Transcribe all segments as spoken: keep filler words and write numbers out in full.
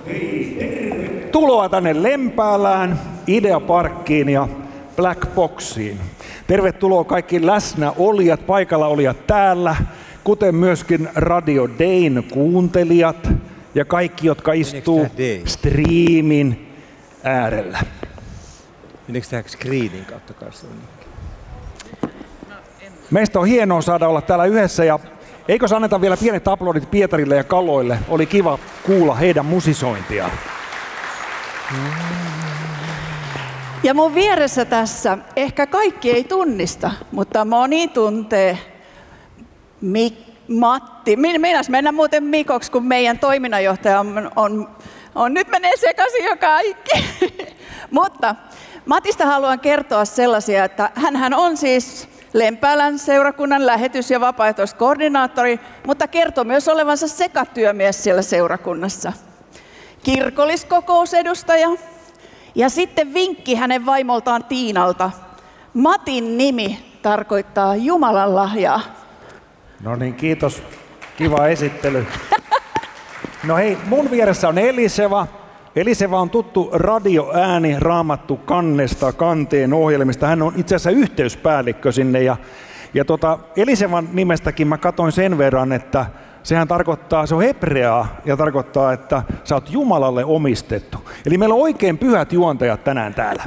Tuloa tänne Lempäälään, Ideaparkkiin ja Black Boxiin. Tervetuloa kaikki läsnäolijat, paikalla olijat täällä, kuten myöskin Radio Dayn kuuntelijat ja kaikki, jotka istuu striimin äärellä. Meneekö tähän screenin kautta kanssa? Meistä on hienoa saada olla täällä yhdessä ja eikö anneta vielä pienet aplodit Pietarille ja Kaloille? Oli kiva kuulla heidän musisointiaan. Ja mun vieressä tässä ehkä kaikki ei tunnista, mutta moni tuntee Mik- Matti. Meinas mennä muuten Mikoksi, kun meidän toiminnanjohtaja on, on, on nyt menee sekaisin jo kaikki. Mutta Matista haluan kertoa sellaisia, että hänhän on siis Lempäälän seurakunnan lähetys- ja vapaaehtoiskoordinaattori, mutta kertoo myös olevansa sekatyömies siellä seurakunnassa. Kirkolliskokousedustaja ja sitten vinkki hänen vaimoltaan Tiinalta. Matin nimi tarkoittaa Jumalan lahjaa. No niin, kiitos. Kiva esittely. No hei, mun vieressä on Eliseva. Eliseva on tuttu radioääni Raamattu kannesta, kanteen ohjelmista. Hän on itse asiassa yhteyspäällikkö sinne. Ja, ja tota, Elisevan nimestäkin mä katsoin sen verran, että sehän tarkoittaa, se on hebreaa ja tarkoittaa, että sä oot Jumalalle omistettu. Eli meillä on oikein pyhät juontajat tänään täällä.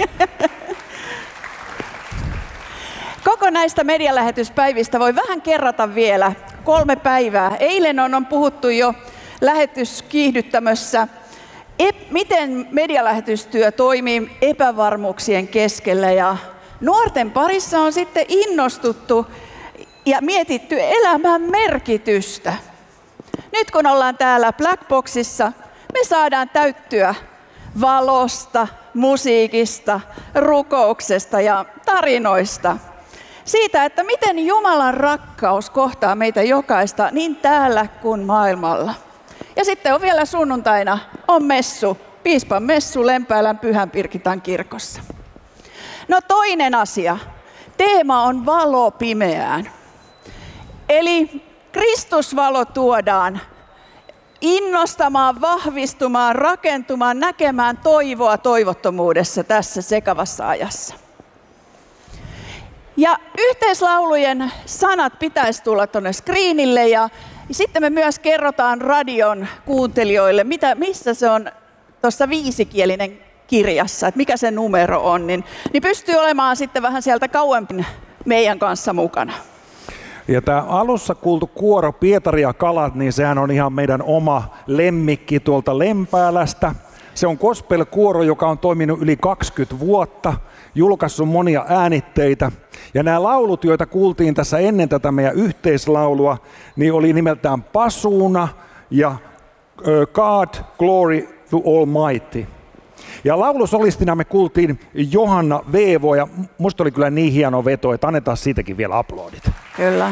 Koko näistä medialähetyspäivistä voi vähän kerrata vielä. Kolme päivää. Eilen on, on puhuttu jo lähetyskiihdyttämössä, ep, miten medialähetystyö toimii epävarmuuksien keskellä. Ja nuorten parissa on sitten innostuttu ja mietitty elämän merkitystä. Nyt kun ollaan täällä Black Boxissa, me saadaan täyttyä valosta, musiikista, rukouksesta ja tarinoista. Siitä, että miten Jumalan rakkaus kohtaa meitä jokaista niin täällä kuin maailmalla. Ja sitten on vielä sunnuntaina on messu, piispan messu Lempäälän Pyhän Pirkitan kirkossa. No toinen asia. Teema on valo pimeään. Eli Kristusvalo tuodaan innostamaan, vahvistumaan, rakentumaan, näkemään toivoa toivottomuudessa tässä sekavassa ajassa. Ja yhteislaulujen sanat pitäisi tulla tuonne screenille ja sitten me myös kerrotaan radion kuuntelijoille, mitä, missä se on tuossa viisikielinen kirjassa, että mikä se numero on, niin, niin pystyy olemaan sitten vähän sieltä kauemmin meidän kanssa mukana. Ja tämä alussa kuultu kuoro Pietari ja Kalat, niin sehän on ihan meidän oma lemmikki tuolta Lempäälästä. Se on gospel-kuoro, joka on toiminut yli kaksikymmentä vuotta, julkaissut monia äänitteitä. Ja nämä laulut, joita kuultiin tässä ennen tätä meidän yhteislaulua, niin oli nimeltään Pasuuna ja God Glory to Almighty. Ja laulusolistina me kuultiin Johanna Veevo, ja musta oli kyllä niin hieno veto, että annetaan siitäkin vielä aplodit. Kyllä.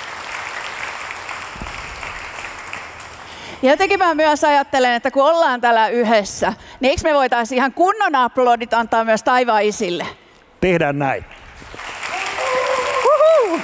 Ja jotenkin mä myös ajattelen, että kun ollaan täällä yhdessä, niin eikö me voitaisiin ihan kunnon aplodit antaa myös taivaan isille? Tehdään näin. Uhuhu.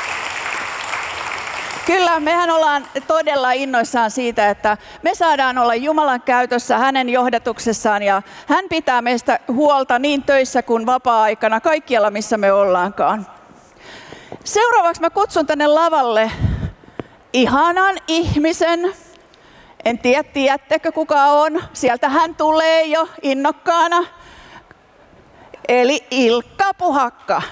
Kyllä, mehän ollaan todella innoissaan siitä, että me saadaan olla Jumalan käytössä hänen johdatuksessaan ja hän pitää meistä huolta niin töissä kuin vapaa-aikana, kaikkialla missä me ollaankaan. Seuraavaksi mä kutsun tänne lavalle ihanan ihmisen. En tiedä, tiedättekö kuka on. Sieltä hän tulee jo innokkaana. Eli Ilkka Puhakka.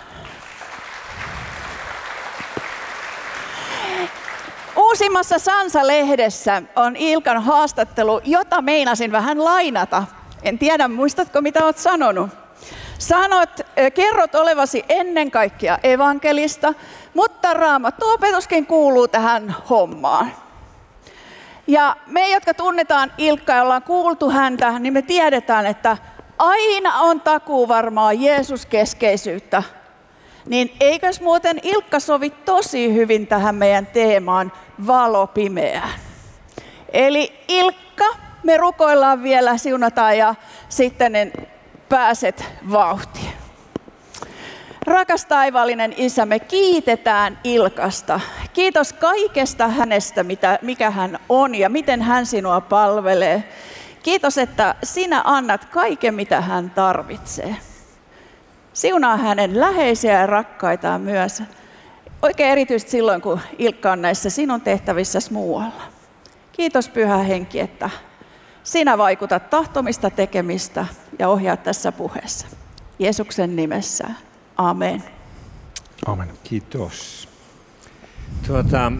Uusimmassa Sansa-lehdessä on Ilkan haastattelu, jota meinasin vähän lainata. En tiedä, muistatko mitä olet sanonut. Sanot, kerrot olevasi ennen kaikkea evankelista, mutta Raamattu-opetuskin kuuluu tähän hommaan. Ja me, jotka tunnetaan Ilkkaa ja ollaan kuultu häntä, niin me tiedetään, että aina on takuuvarmaa Jeesus-keskeisyyttä. Niin eikös muuten Ilkka sovi tosi hyvin tähän meidän teemaan valo pimeään. Eli Ilkka, me rukoillaan vielä, siunataan ja sitten pääset vauhtiin. Rakas taivaallinen Isä, me kiitetään Ilkasta. Kiitos kaikesta hänestä, mitä, mikä hän on ja miten hän sinua palvelee. Kiitos, että sinä annat kaiken, mitä hän tarvitsee. Siunaa hänen läheisiä ja rakkaitaan myös. Oikein erityisesti silloin, kun Ilkka on näissä sinun tehtävissäsi muualla. Kiitos Pyhä Henki, että sinä vaikutat tahtomista tekemistä ja ohjaat tässä puheessa. Jeesuksen nimessä. Amen. Amen. Kiitos. Tuota,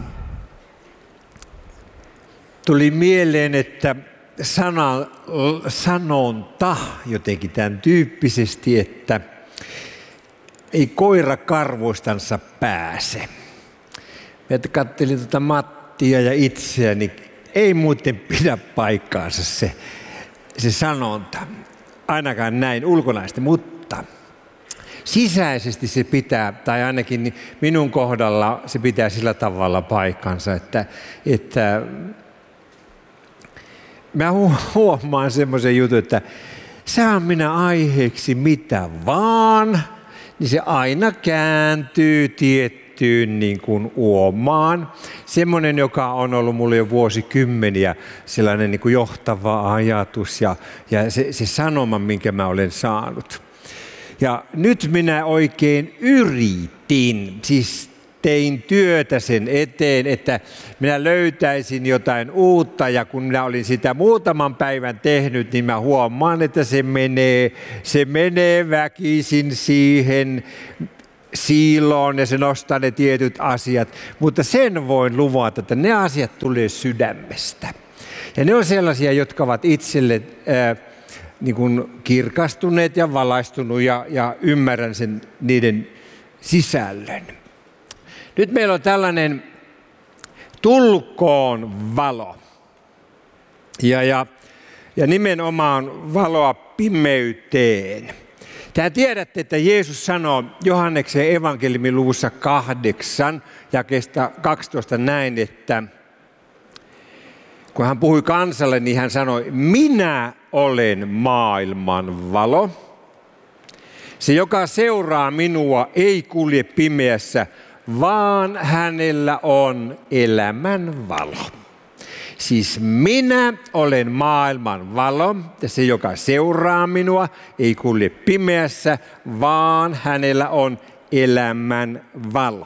tuli mieleen, että sana, sanonta jotenkin tämän tyyppisesti, että ei koira karvoistansa pääse. Mä katselin tuota Mattia ja itseäni, niin ei muuten pidä paikkaansa se, se sanonta, ainakaan näin ulkonaisesti, mutta sisäisesti se pitää, tai ainakin minun kohdalla se pitää sillä tavalla paikkansa, että, että mä huomaan semmoisen jutun, että saan minä aiheeksi mitä vaan, niin se aina kääntyy tiettyyn niin kuin uomaan. Semmoinen, joka on ollut mulle jo vuosikymmeniä, sellainen niin kuin johtava ajatus ja, ja se, se sanoma, minkä mä olen saanut. Ja nyt minä oikein yritin, siis tein työtä sen eteen, että minä löytäisin jotain uutta, ja kun minä olin sitä muutaman päivän tehnyt, niin mä huomaan, että se menee, se menee väkisin siihen siiloon ja se nostaa ne tietyt asiat, mutta sen voin luvata, että ne asiat tulee sydämestä. Ja ne on sellaisia, jotka ovat itselle ää, niin kuin kirkastuneet ja valaistunut ja, ja ymmärrän sen niiden sisällön. Nyt meillä on tällainen tulkoon valo ja, ja, ja nimenomaan valoa pimeyteen. Tämä tiedätte, että Jeesus sanoo Johanneksen evankeliumin luvussa kahdeksan jakeesta kaksitoista näin, että kun hän puhui kansalle, niin hän sanoi, minä olen maailman valo. Se, joka seuraa minua, ei kulje pimeässä, vaan hänellä on elämän valo. Siis minä olen maailman valo, ja se, joka seuraa minua, ei kulje pimeässä, vaan hänellä on elämän valo.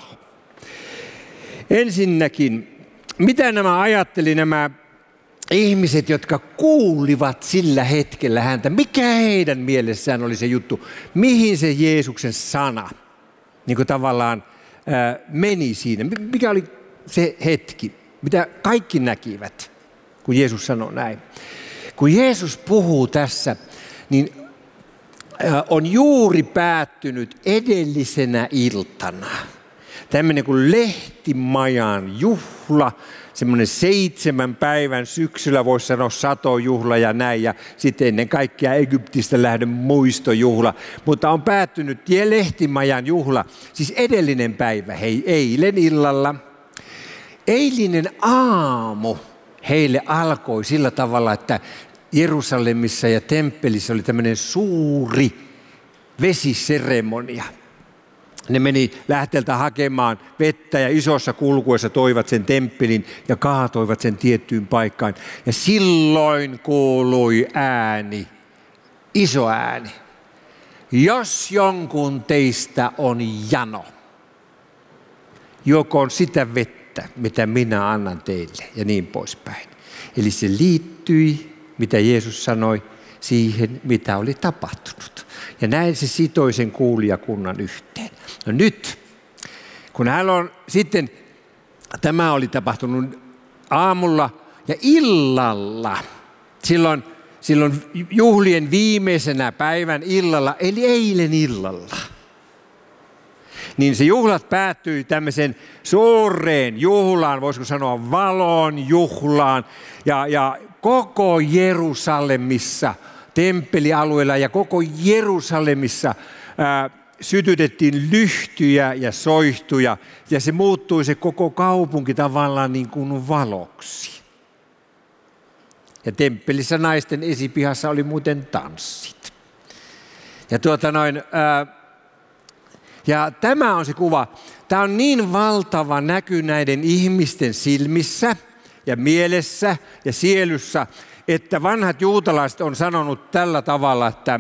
Ensinnäkin, mitä nämä ajatteli nämä ihmiset, jotka kuulivat sillä hetkellä häntä? Mikä heidän mielessään oli se juttu? Mihin se Jeesuksen sana niin kuin tavallaan ää, meni siinä? Mikä oli se hetki, mitä kaikki näkivät, kun Jeesus sanoi näin? Kun Jeesus puhuu tässä, niin ää, on juuri päättynyt edellisenä iltana tämmöinen kuin Lehtimajan juhla, semmoinen seitsemän päivän syksyllä, voisi sanoa satojuhla ja näin, ja sitten ennen kaikkea Egyptistä lähdön muistojuhla. Mutta on päättynyt Lehtimajan juhla, siis edellinen päivä, hei, eilen illalla. Eilinen aamu heille alkoi sillä tavalla, että Jerusalemissa ja temppelissä oli tämmöinen suuri vesiseremonia. Ne meni lähteeltä hakemaan vettä ja isossa kulkuessa toivat sen temppelin ja kaatoivat sen tiettyyn paikkaan. Ja silloin kuului ääni, iso ääni. Jos jonkun teistä on jano, juokoon sitä vettä, mitä minä annan teille ja niin poispäin. Eli se liittyi, mitä Jeesus sanoi, siihen, mitä oli tapahtunut. Ja näin se sitoi sen kuulijakunnan yhteen. No nyt, kun hän on sitten, tämä oli tapahtunut aamulla ja illalla, silloin, silloin juhlien viimeisenä päivän illalla, eli eilen illalla, niin se juhlat päättyi tämmöisen suureen juhlaan, voisiko sanoa valon juhlaan, ja, ja koko Jerusalemissa, temppelialueella ja koko Jerusalemissa ää, sytytettiin lyhtyjä ja soihtuja, ja se muuttui se koko kaupunki tavallaan niin kuin valoksi. Ja temppelissä naisten esipihassa oli muuten tanssit. Ja, tuota noin, ää, ja tämä on se kuva. Tämä on niin valtava näky näiden ihmisten silmissä, ja mielessä ja sielussa, että vanhat juutalaiset on sanonut tällä tavalla, että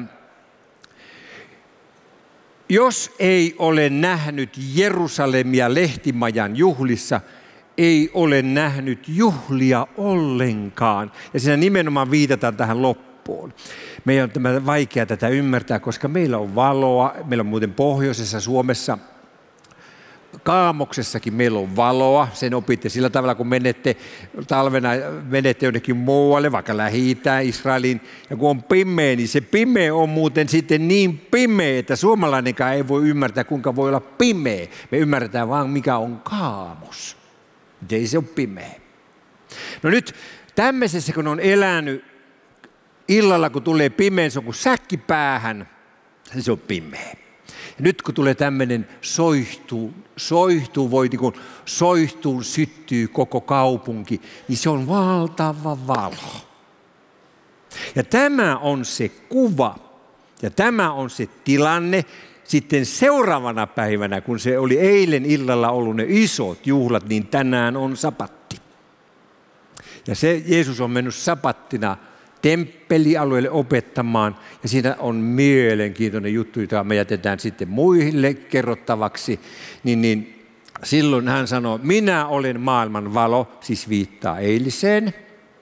jos ei ole nähnyt Jerusalemia lehtimajan juhlissa, ei ole nähnyt juhlia ollenkaan. Ja siinä nimenomaan viitataan tähän loppuun. Meidän on tämä vaikea tätä ymmärtää, koska meillä on valoa. Meillä on muuten pohjoisessa Suomessa, Kaamoksessakin meillä on valoa. Sen opitte sillä tavalla, kun menette talvena menette jonnekin muualle, vaikka Lähi-Itään, Israeliin. Ja kun on pimeä, niin se pimeä on muuten sitten niin pimeä, että suomalainenkaan ei voi ymmärtää, kuinka voi olla pimeä. Me ymmärretään vaan, mikä on kaamos. Ei se ole pimeä. No nyt tämmöisessä, kun on elänyt illalla, kun tulee pimeä, se on kuin säkki päähän, se on pimeä. Ja nyt kun tulee tämmöinen soihtuu, soihtuu, voi niin kuin soihtuu, syttyy koko kaupunki, niin se on valtava valo. Ja tämä on se kuva, ja tämä on se tilanne sitten seuraavana päivänä, kun se oli eilen illalla ollut ne isot juhlat, niin tänään on sapatti. Ja se Jeesus on mennyt sapattina temppelialueelle opettamaan, ja siinä on mielenkiintoinen juttu, jota me jätetään sitten muille kerrottavaksi, niin, niin silloin hän sanoo, minä olen maailman valo, siis viittaa eiliseen.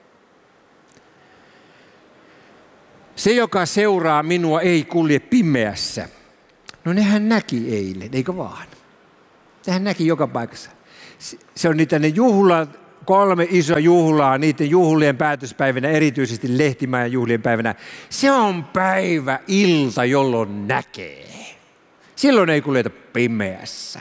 Se, joka seuraa minua, ei kulje pimeässä. No nehän näki eilen, eikö vaan? Sehän näki joka paikassa. Se on niitä ne juhlat, kolme isoa juhlaa, niiden juhlien päätöspäivänä, erityisesti lehtimajan juhlien päivänä. Se on päivä, ilta, jolloin näkee. Silloin ei kuljeta pimeässä.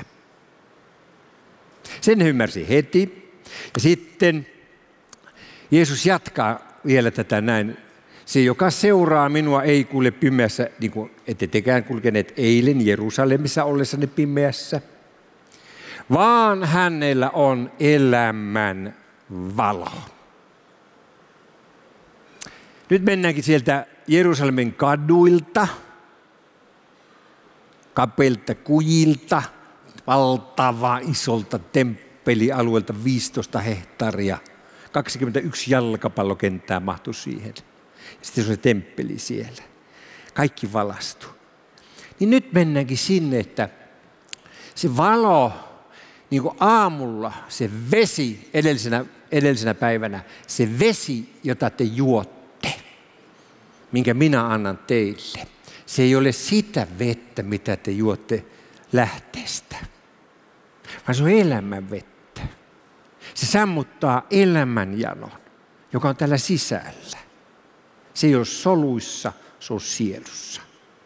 Sen ymmärsi heti. Ja sitten Jeesus jatkaa vielä tätä näin. Se, joka seuraa minua, ei kulje pimeässä, niin kuin ette tekään kulkeneet eilen Jerusalemissa ollessanne pimeässä, vaan hänellä on elämän valo. Nyt mennäänkin sieltä Jerusalemin kaduilta, kapeilta kujilta, valtava isolta temppelialueelta viisitoista hehtaaria, kaksikymmentäyksi jalkapallokenttää mahtui siihen. Sitten se on se temppeli siellä. Kaikki valastui. Niin nyt mennäänkin sinne, että se valo, niin kuin aamulla, se vesi edellisenä, edellisenä päivänä, se vesi, jota te juotte, minkä minä annan teille, se ei ole sitä vettä, mitä te juotte lähteestä, vaan se on elämän vettä. Se sammuttaa elämänjanon, joka on täällä sisällä. Se ei ole soluissa, se on sielussa.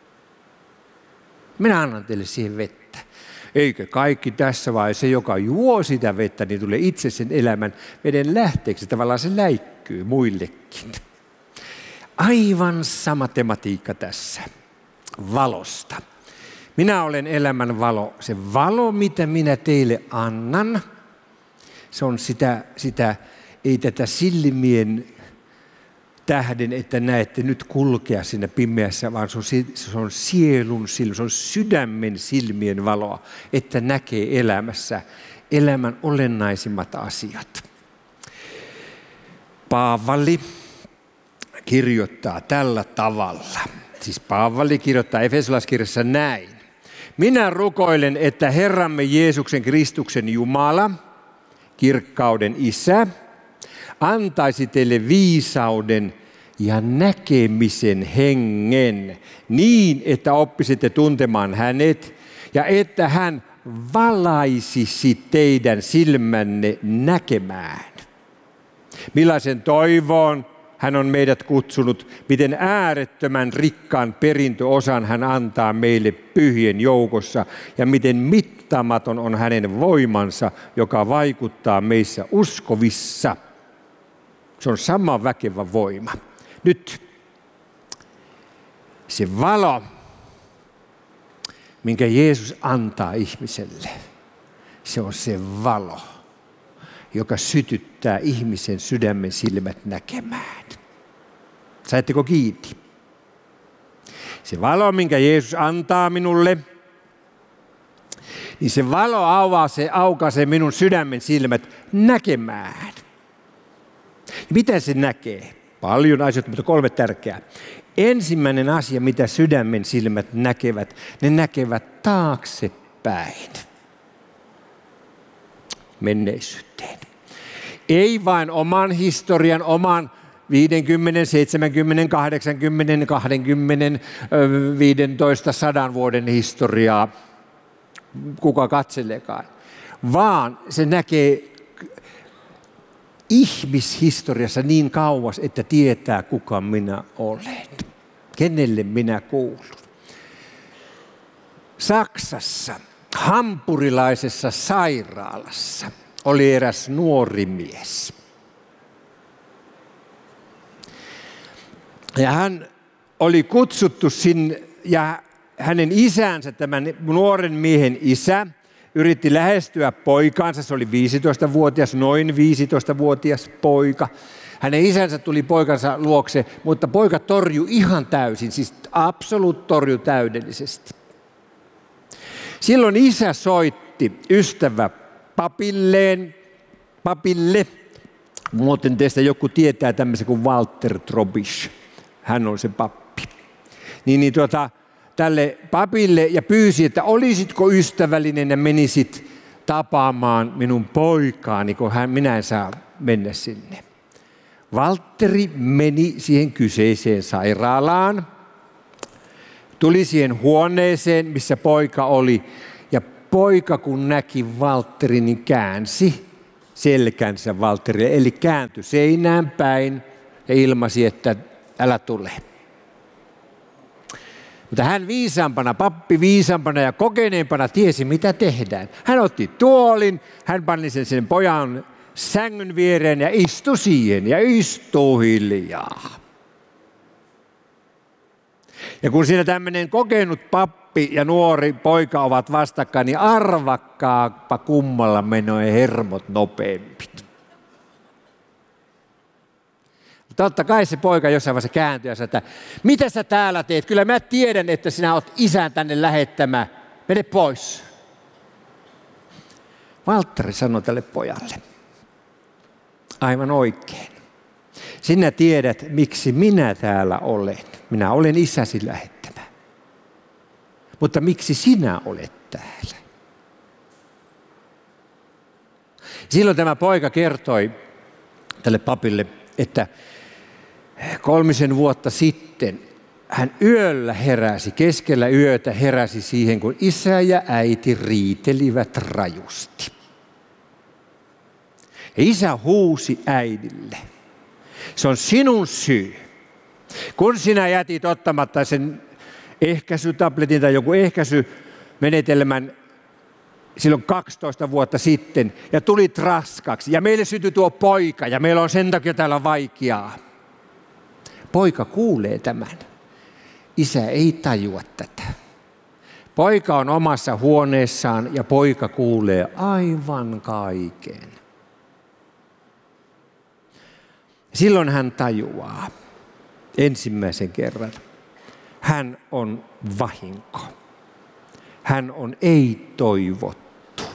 Minä annan teille siihen vettä. Eikö kaikki tässä vai se, joka juo sitä vettä, niin tulee itse sen elämän veden lähteeksi. Tavallaan se läikkyy muillekin. Aivan sama tematiikka tässä valosta. Minä olen elämän valo. Se valo, mitä minä teille annan, se on sitä, sitä ei tätä silmien tähden, että näette nyt kulkea siinä pimeässä, vaan se on, se on sielun silmä, se on sydämen silmien valoa, että näkee elämässä elämän olennaisimmat asiat. Paavali kirjoittaa tällä tavalla. Siis Paavali kirjoittaa Efesolaiskirjassa näin. Minä rukoilen, että Herramme Jeesuksen Kristuksen Jumala, kirkkauden Isä, antaisi teille viisauden ja näkemisen hengen niin, että oppisitte tuntemaan hänet ja että hän valaisisi teidän silmänne näkemään. Millaisen toivoon hän on meidät kutsunut, miten äärettömän rikkaan perintöosan hän antaa meille pyhien joukossa ja miten mittaamaton on hänen voimansa, joka vaikuttaa meissä uskovissa. Se on sama väkevä voima. Nyt se valo, minkä Jeesus antaa ihmiselle, se on se valo, joka sytyttää ihmisen sydämen silmät näkemään. Saitteko kiinni? Se valo, minkä Jeesus antaa minulle, niin se valo avaa se, aukaisee minun sydämen silmät näkemään. Mitä se näkee? Paljon asioita, mutta kolme tärkeää. Ensimmäinen asia, mitä sydämen silmät näkevät, ne näkevät taaksepäin menneisyyteen. Ei vain oman historian, oman viisikymmentä, seitsemänkymmentä, kahdeksankymmentä, kaksikymmentä, viisitoista, sadan vuoden historiaa, kuka katseleekaan, vaan se näkee ihmishistoriassa niin kauas, että tietää, kuka minä olen, kenelle minä kuulun. Saksassa, hampurilaisessa sairaalassa oli eräs nuori mies. Ja hän oli kutsuttu sinne, ja hänen isänsä, tämän nuoren miehen isä, yritti lähestyä poikaansa. Se oli viisitoistavuotias, noin viisitoistavuotias poika. Hänen isänsä tuli poikansa luokse, mutta poika torjui ihan täysin, siis absoluut torjui täydellisesti. Silloin isä soitti ystävä papilleen, papille. Muuten teistä joku tietää tämmöisen kuin Walter Trobisch. Hän on se pappi. Niin, niin tuota, tälle papille ja pyysi, että olisitko ystävällinen ja menisit tapaamaan minun poikaani, kun hän, minä en saa mennä sinne. Valtteri meni siihen kyseiseen sairaalaan, tuli siihen huoneeseen, missä poika oli, ja poika kun näki Valtterin, niin käänsi selkänsä Valtterille, eli kääntyi seinään päin ja ilmaisi, että älä tule. Mutta hän viisaampana, pappi viisaampana ja kokeneempana tiesi, mitä tehdään. Hän otti tuolin, hän pani sen, sen pojan sängyn viereen ja istui siihen ja istui hiljaa. Ja kun siinä tämmöinen kokenut pappi ja nuori poika ovat vastakkain, niin arvakkaapa kummalla menee hermot nopeampi. Totta kai se poika jossain vaiheessa kääntyi ja sanoi, että mitä sä täällä teet? Kyllä mä tiedän, että sinä oot isän tänne lähettämä. Mene pois. Valtteri sanoi tälle pojalle. Aivan oikein. Sinä tiedät, miksi minä täällä olen. Minä olen isäsi lähettämä. Mutta miksi sinä olet täällä? Silloin tämä poika kertoi tälle papille, että kolmisen vuotta sitten hän yöllä heräsi, keskellä yötä heräsi siihen, kun isä ja äiti riitelivät rajusti. Ja isä huusi äidille. Se on sinun syy. Kun sinä jätit ottamatta sen ehkäisytabletin tai joku ehkäisymenetelmän silloin kaksitoista vuotta sitten ja tulit raskaksi ja meille syntyi tuo poika ja meillä on sen takia täällä vaikeaa. Poika kuulee tämän. Isä ei tajua tätä. Poika on omassa huoneessaan ja poika kuulee aivan kaiken. Silloin hän tajuaa ensimmäisen kerran. Hän on vahinko. Hän on ei-toivottu.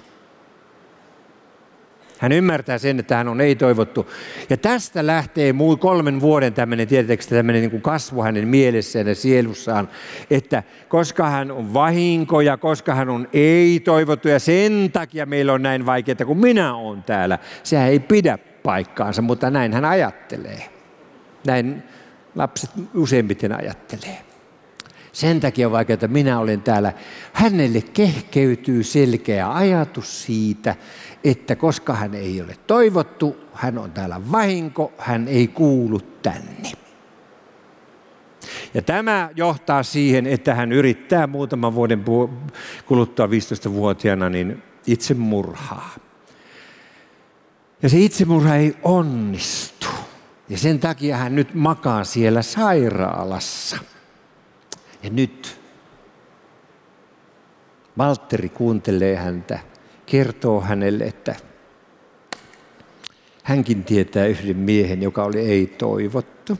Hän ymmärtää sen, että hän on ei-toivottu. Ja tästä lähtee muu kolmen vuoden tämmöinen, tietääkö tämmöinen niin kuin kasvu hänen mielessään ja sielussaan, että koska hän on vahinko ja koska hän on ei-toivottu ja sen takia meillä on näin vaikeaa, kun minä olen täällä. Sehän ei pidä paikkaansa, mutta näin hän ajattelee. Näin lapset useimmiten ajattelee. Sen takia on vaikeaa, että minä olen täällä. Hänelle kehkeytyy selkeä ajatus siitä, että koska hän ei ole toivottu, hän on täällä vahinko, hän ei kuulu tänne. Ja tämä johtaa siihen, että hän yrittää muutaman vuoden kuluttua viisitoistavuotiaana niin itsemurhaa. Ja se itsemurha ei onnistu. Ja sen takia hän nyt makaa siellä sairaalassa. Ja nyt Valtteri kuuntelee häntä, kertoo hänelle, että hänkin tietää yhden miehen, joka oli ei-toivottu.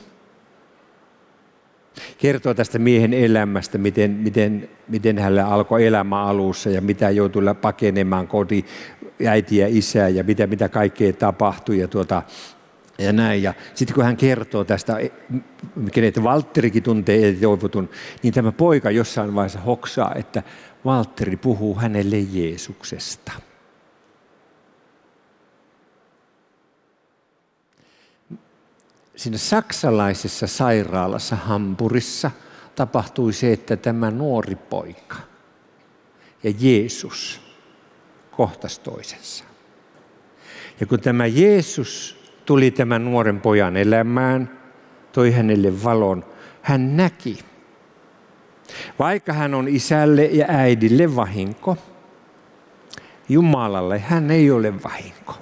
Kertoo tästä miehen elämästä, miten, miten, miten hänellä alkoi elämä alussa ja mitä joutui pakenemaan koti, äiti ja isä ja mitä, mitä kaikkea tapahtui. Ja tuota, Ja näin. Ja sitten kun hän kertoo tästä, kenet Valtterikin tuntee toivotun, niin tämä poika jossain vaiheessa hoksaa, että Valtteri puhuu hänelle Jeesuksesta. Siinä saksalaisessa sairaalassa Hampurissa tapahtui se, että tämä nuori poika ja Jeesus kohtasi toisensa. Ja kun tämä Jeesus tuli tämän nuoren pojan elämään, toi hänelle valon, hän näki, vaikka hän on isälle ja äidille vahinko, Jumalalle hän ei ole vahinko.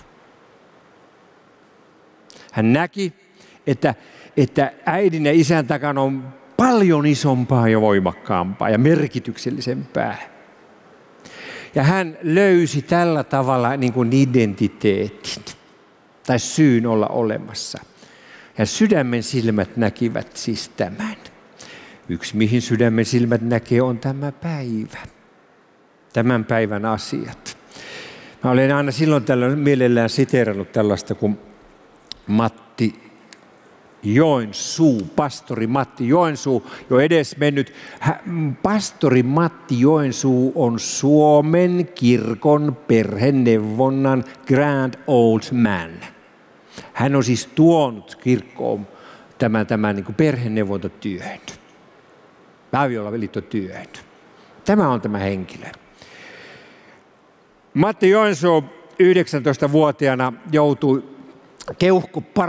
Hän näki, että, että äidin ja isän takana on paljon isompaa ja voimakkaampaa ja merkityksellisempää. Ja hän löysi tällä tavalla niin kuin identiteetin tai syyn olla olemassa. Ja sydämen silmät näkivät siis tämän. Yksi, mihin sydämen silmät näkee, on tämä päivä. Tämän päivän asiat. Mä olen aina silloin tällöin mielellään siteerannut tällaista kuin Matti Joensuu, pastori Matti Joensuu, jo edes mennyt. Pastori Matti Joensuu on Suomen kirkon perheneuvonnan grand old man. Hän on siis tuonut kirkkoon tämän, tämän niin kuin perheneuvontatyön, avioliittotyön. Tämä on tämä henkilö. Matti Joensuu yhdeksäntoistavuotiaana joutui keuhko